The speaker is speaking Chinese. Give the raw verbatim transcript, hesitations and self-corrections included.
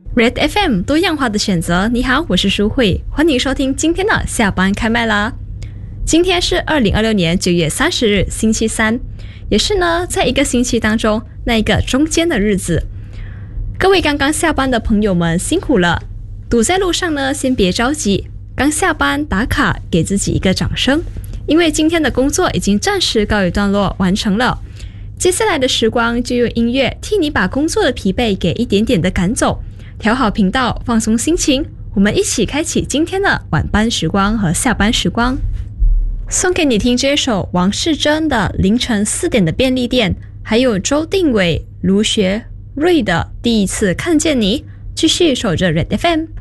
Red F M 多样化的选择，你好，我是舒慧，欢迎收听今天的下班开麦啦。今天是二零二六年九月三十日，星期三，也是呢在一个星期当中那一个中间的日子。各位刚刚下班的朋友们辛苦了，堵在路上呢先别着急，刚下班打卡给自己一个掌声，因为今天的工作已经暂时告一段落完成了。接下来的时光就用音乐替你把工作的疲惫给一点点的赶走，调好频道，放松心情，我们一起开启今天的晚班时光和下班时光。送给你听这首王世贞的凌晨四点的便利店，还有周定伟、卢学瑞的第一次看见你。继续守着 Red F M，